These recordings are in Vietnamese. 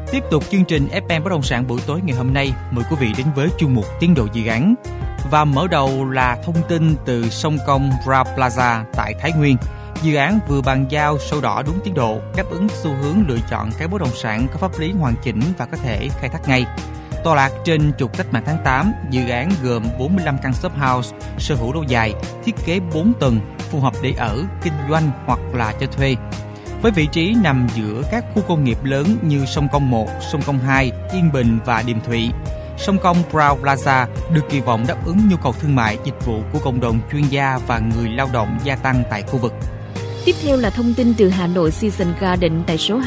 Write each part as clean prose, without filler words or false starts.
Tiếp tục chương trình FM Bất động sản buổi tối ngày hôm nay, mời quý vị đến với chuyên mục tiến độ dự án. Và mở đầu là thông tin từ Sông Công Rao Plaza tại Thái Nguyên. Dự án vừa bàn giao sổ đỏ đúng tiến độ, đáp ứng xu hướng lựa chọn các bất động sản có pháp lý hoàn chỉnh và có thể khai thác ngay. Tọa lạc trên trục Cách mạng tháng 8, dự án gồm 45 căn shop house, sở hữu lâu dài, thiết kế 4 tầng, phù hợp để ở, kinh doanh hoặc là cho thuê. Với vị trí nằm giữa các khu công nghiệp lớn như Sông Công 1, Sông Công 2, Yên Bình và Điềm Thụy, Sông Công Rao Plaza được kỳ vọng đáp ứng nhu cầu thương mại, dịch vụ của cộng đồng chuyên gia và người lao động gia tăng tại khu vực. Tiếp theo là thông tin từ Hà Nội Season Garden tại số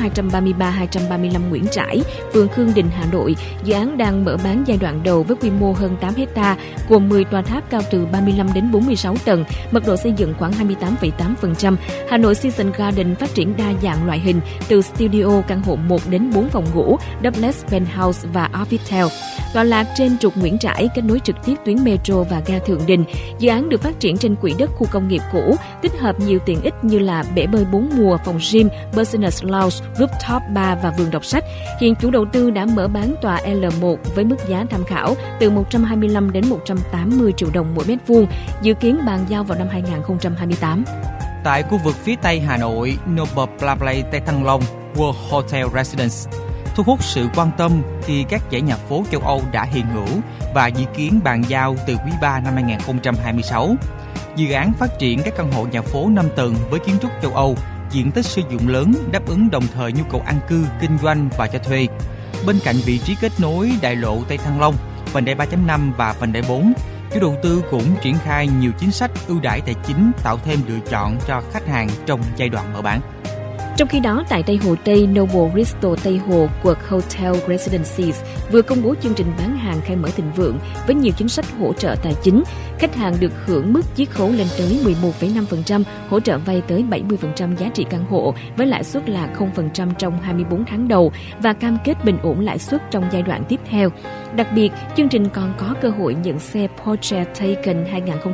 233-235 Nguyễn Trãi, phường Khương Đình, Hà Nội. Dự án đang mở bán giai đoạn đầu với quy mô hơn 8 hecta, gồm 10 tòa tháp cao từ 35 đến 46 tầng, mật độ xây dựng khoảng 28,8%. Hà Nội Season Garden phát triển đa dạng loại hình từ studio, căn hộ 1 đến 4 phòng ngủ, duplex, penthouse và office. Tọa lạc trên trục Nguyễn Trãi, kết nối trực tiếp tuyến metro và ga Thượng Đình. Dự án được phát triển trên quỹ đất khu công nghiệp cũ, tích hợp nhiều tiện ích như là bể bơi 4 mùa, phòng gym, business lounge, rooftop bar và vườn đọc sách. Hiện chủ đầu tư đã mở bán tòa L1 với mức giá tham khảo từ 125 đến 180 triệu đồng mỗi mét vuông, dự kiến bàn giao vào năm 2028. Tại khu vực phía Tây Hà Nội, Noble Plaza Tây Thăng Long, World Hotel Residence thu hút sự quan tâm khi các dãy nhà phố châu Âu đã hiện hữu và dự kiến bàn giao từ quý 3 năm 2026. Dự án phát triển các căn hộ nhà phố 5 tầng với kiến trúc châu Âu, diện tích sử dụng lớn, đáp ứng đồng thời nhu cầu an cư, kinh doanh và cho thuê. Bên cạnh vị trí kết nối đại lộ Tây Thăng Long, vành đai 3.5 và vành đai 4, chủ đầu tư cũng triển khai nhiều chính sách ưu đãi tài chính tạo thêm lựa chọn cho khách hàng trong giai đoạn mở bán. Trong khi đó, tại Tây Hồ Tây, Noble Bristol Tây Hồ của Hotel Residences vừa công bố chương trình bán hàng khai mở thịnh vượng với nhiều chính sách hỗ trợ tài chính. Khách hàng được hưởng mức chiết khấu lên tới 11,5%, hỗ trợ vay tới 70% giá trị căn hộ với lãi suất là 0% trong 24 tháng đầu và cam kết bình ổn lãi suất trong giai đoạn tiếp theo. Đặc biệt, chương trình còn có cơ hội nhận xe Porsche Taycan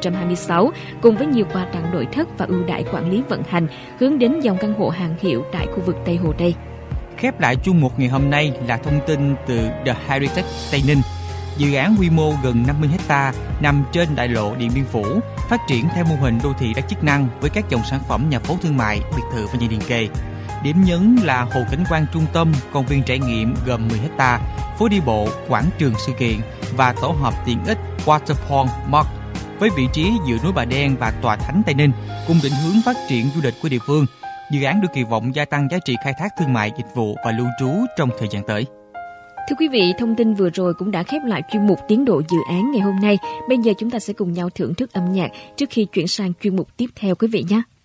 2026 cùng với nhiều quà tặng nội thất và ưu đãi quản lý vận hành hướng đến dòng căn hộ hàng hiệu tại khu vực Tây Hồ Tây. Khép lại chuyên mục ngày hôm nay là thông tin từ The Heritage Tây Ninh. Dự án quy mô gần 50 ha nằm trên đại lộ Điện Biên Phủ, phát triển theo mô hình đô thị đa chức năng với các dòng sản phẩm nhà phố thương mại, biệt thự và nhà liền kề. Điểm nhấn là hồ cảnh quan trung tâm, công viên trải nghiệm gồm 10 ha, phố đi bộ, quảng trường sự kiện và tổ hợp tiện ích Waterpoint Mart với vị trí giữa núi Bà Đen và tòa thánh Tây Ninh, cùng định hướng phát triển du lịch của địa phương. Dự án được kỳ vọng gia tăng giá trị khai thác thương mại, dịch vụ và lưu trú trong thời gian tới. Thưa quý vị, thông tin vừa rồi cũng đã khép lại chuyên mục tiến độ dự án ngày hôm nay. Bây giờ chúng ta sẽ cùng nhau thưởng thức âm nhạc trước khi chuyển sang chuyên mục tiếp theo quý vị nhé.